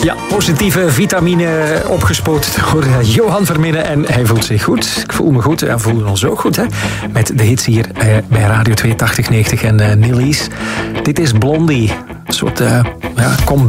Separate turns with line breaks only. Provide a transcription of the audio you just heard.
Ja, positieve vitamine opgespoten door Johan Verminnen. En hij voelt zich goed. Ik voel me goed. En we voelen ons ook goed, hè? Met de hits hier bij Radio 2 8090 en Nillies. Dit is Blondie. Een soort